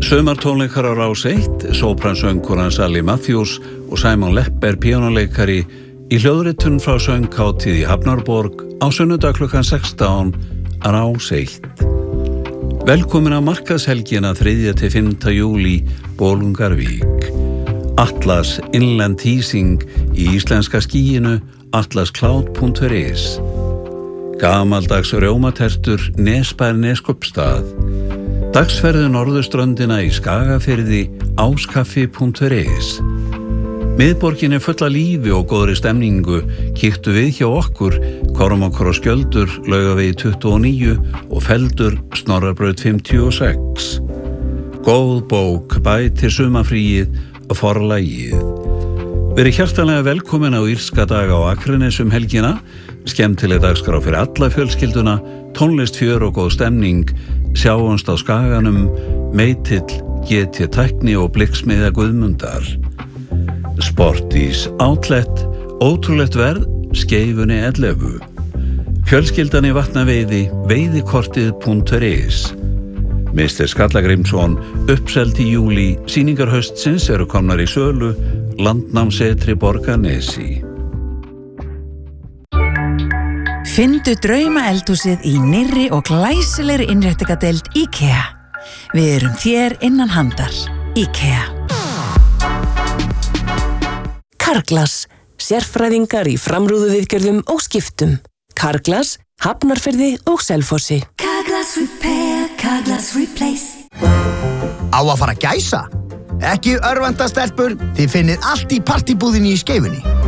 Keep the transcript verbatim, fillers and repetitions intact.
Sumartónleikar á Rás eitt, sópransöngkonan Sally Matthews og Simon Lepper píanóleikari í hljóðritun frá sönghátíð í Hafnarborg á sunnudag klukkan sextán á Rás eitt. Velkomin á markaðshelgina þriðja til fimmta júlí Bolungarvík. Atlas Inland Teasing í íslenska skýinu atlascloud punktur is. Gamaldags rjómatertur Nesbær Neskupstað. Dagsferðu norðurströndina í Skagafirði áskaffi punktur is. Miðborgin er full af lífi og góðri stemningu. Kíktu við hjá okkur, Kormákur og Skjöldur, Laugavegi tuttugu og níu og Feldur, Snorrabraut fimmtíu og sex. Góð bók bætir sumarfríið og forlagið. Verið hjartanlega velkomin á Írska daga á Akranes um helgina. Skemmtileg dagskrá fyrir alla fjölskylduna, tónlist, fjör og góð stemning. Sjáumst á Skaganum, Meitill, G T Tækni og Blikksmiðja Guðmundar. Sportís Outlet, ótrúlegt verð, Skeifunni ellefu. Fjölskyldan í Vatnaveiði, veiðikortið punktur is. mister Skallagrímsson, uppselt í júlí, sýningar haustsins eru komnar í sölu, Landnámsetri Borgarnesi. Finndu draumaeldhúsið í nýrri og glæsilegri innréttingadeild IKEA. Við erum þér innan handar. IKEA. Carglass, sérfræðingar í framrúðuviðgerðum og skiptum. Carglass, Hafnarfirði og Selfossi. Carglass Repair, Carglass Replace. Á að fara að gæsa? Ekki örvænta stelpur, þið finnið allt í partybúðinni í Skeifunni.